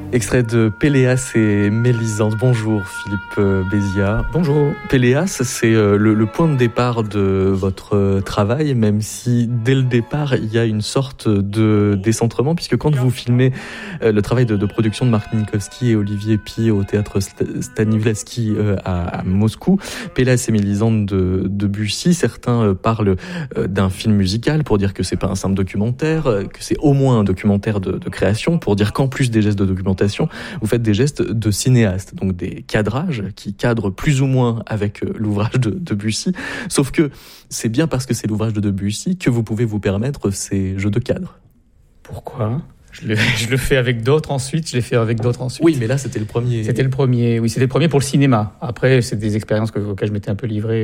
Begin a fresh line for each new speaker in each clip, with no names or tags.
Extrait de Péléas et Mélisande. Bonjour Philippe Béziat.
Bonjour.
Péléas, c'est le point de départ de votre travail, même si dès le départ il y a une sorte de décentrement, puisque quand vous filmez le travail de production de Marc Minkowski et Olivier Py au théâtre Stanislavski à Moscou, Péléas et Mélisande de Debussy, certains parlent d'un film musical pour dire que c'est pas un simple documentaire, que c'est au moins un documentaire de création, pour dire qu'en plus des gestes de documentation, vous faites des gestes de cinéaste, donc des cadrages qui cadrent plus ou moins avec l'ouvrage de Debussy. Sauf que c'est bien parce que c'est l'ouvrage de Debussy que vous pouvez vous permettre ces jeux de cadre.
Pourquoi ? Je le fais avec d'autres ensuite,
Oui, mais là, c'était le premier.
C'était le premier pour le cinéma. Après, c'est des expériences auxquelles je m'étais un peu livré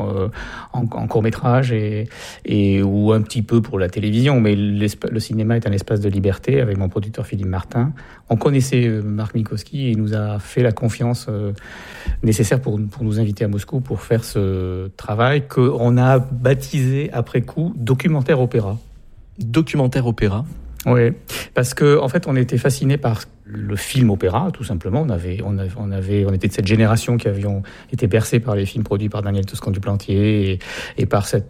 en court-métrage et ou un petit peu pour la télévision. Mais le cinéma est un espace de liberté avec mon producteur Philippe Martin. On connaissait Marc Minkowski et il nous a fait la confiance nécessaire pour nous inviter à Moscou pour faire ce travail qu'on a baptisé après coup documentaire opéra.
Documentaire opéra.
Oui, parce que en fait, on était fascinés par le film opéra, tout simplement. On était de cette génération qui avions été bercés par les films produits par Daniel Toscan-du-Plantier et par cet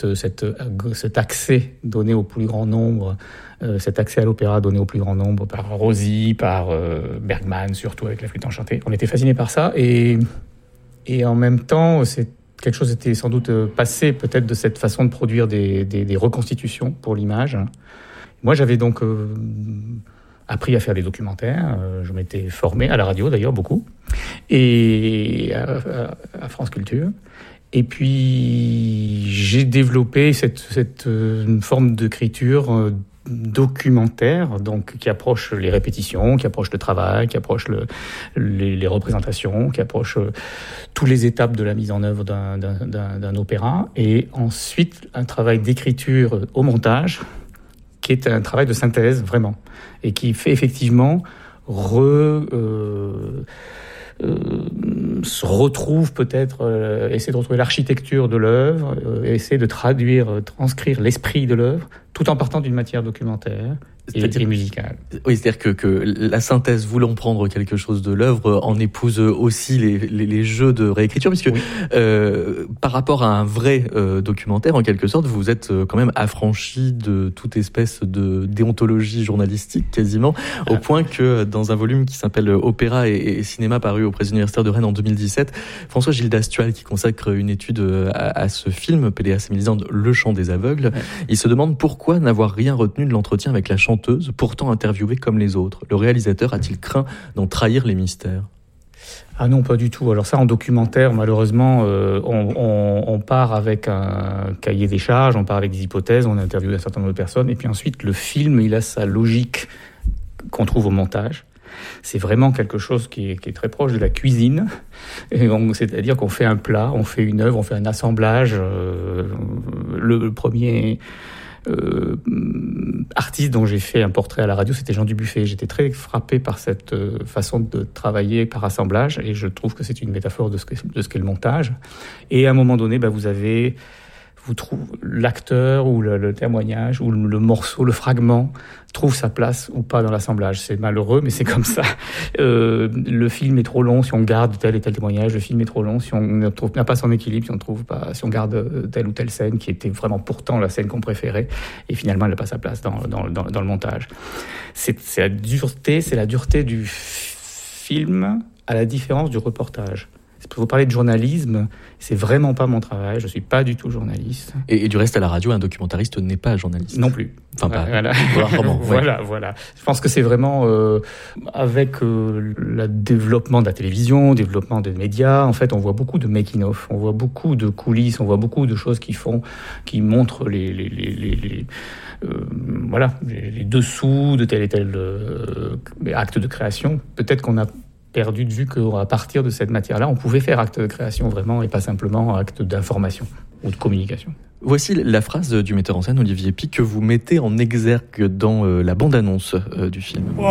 accès donné au plus grand nombre, cet accès à l'opéra donné au plus grand nombre par Rossi, par Bergman, surtout avec La Flûte enchantée. On était fascinés par ça et en même temps, c'est quelque chose était sans doute passé peut-être de cette façon de produire des reconstitutions pour l'image. Moi, j'avais donc appris à faire des documentaires. Je m'étais formé à la radio, d'ailleurs, beaucoup, et à France Culture. Et puis, j'ai développé cette forme d'écriture documentaire, donc qui approche les répétitions, qui approche le travail, qui approche les représentations, qui approche toutes les étapes de la mise en œuvre d'un opéra. Et ensuite, un travail d'écriture au montage, qui est un travail de synthèse, vraiment, et qui fait effectivement se retrouve peut-être, essayer de retrouver l'architecture de l'œuvre, essayer de transcrire l'esprit de l'œuvre, tout en partant d'une matière documentaire et musicale.
Oui, c'est-à-dire que la synthèse, voulant prendre quelque chose de l'œuvre, en épouse aussi les jeux de réécriture, puisque oui. Par rapport à un vrai documentaire, en quelque sorte, vous êtes quand même affranchi de toute espèce de déontologie journalistique, quasiment, au point que dans un volume qui s'appelle Opéra et cinéma, paru au Presse universitaire de Rennes en 2017, François Gildas Tual, qui consacre une étude à ce film, Péléas et Mélisande, Le chant des aveugles, il se demande pourquoi n'avoir rien retenu de l'entretien avec la chanteuse, pourtant interviewée comme les autres. Le réalisateur a-t-il craint d'en trahir les mystères ?
Ah non, pas du tout. Alors ça, en documentaire, malheureusement, on part avec un cahier des charges, on part avec des hypothèses, on interviewe un certain nombre de personnes, et puis ensuite, le film, il a sa logique qu'on trouve au montage. C'est vraiment quelque chose qui est très proche de la cuisine. C'est-à-dire qu'on fait un plat, on fait une œuvre, on fait un assemblage. Le premier artiste dont j'ai fait un portrait à la radio, c'était Jean Dubuffet. J'étais très frappé par cette façon de travailler par assemblage, et je trouve que c'est une métaphore de ce qu'est le montage. Et à un moment donné, vous trouvez l'acteur ou le témoignage ou le morceau, le fragment trouve sa place ou pas dans l'assemblage. C'est malheureux, mais c'est comme ça. Le film est trop long si on garde tel et tel témoignage. Le film est trop long si on n'a pas son équilibre, si on garde telle ou telle scène qui était vraiment pourtant la scène qu'on préférait, et finalement elle n'a pas sa place dans le montage. C'est la dureté du film à la différence du reportage. Vous parlez de journalisme, c'est vraiment pas mon travail, je suis pas du tout journaliste.
Et du reste, à la radio, un documentariste n'est pas journaliste.
Non plus.
Enfin, pas.
Voilà. Voilà. Je pense que c'est vraiment avec le développement de la télévision, le développement des médias, en fait, on voit beaucoup de making-of, on voit beaucoup de coulisses, on voit beaucoup de choses qui montrent les dessous de tel et tel acte de création. Peut-être qu'on a perdu de vue qu'à partir de cette matière-là, on pouvait faire acte de création vraiment et pas simplement acte d'information ou de communication.
Voici la phrase du metteur en scène Olivier Py que vous mettez en exergue dans la bande-annonce du film.